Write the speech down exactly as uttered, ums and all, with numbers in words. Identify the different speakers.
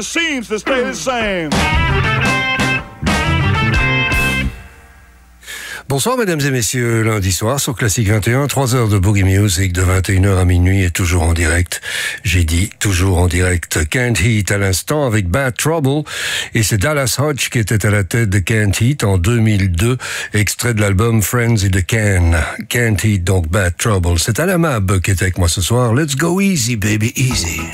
Speaker 1: seems to stay the same.
Speaker 2: Bonsoir mesdames et messieurs, lundi soir sur Classique vingt et un, trois heures de Boogie Music de vingt et une heures à minuit et toujours en direct. J'ai dit toujours en direct. Can't Heat à l'instant avec Bad Trouble et c'est Dallas Hodge qui était à la tête de Can't Heat en deux mille deux, extrait de l'album Friends in the Can. Can't Heat donc Bad Trouble. C'est Alamab qui est avec moi ce soir. Let's go easy baby, easy.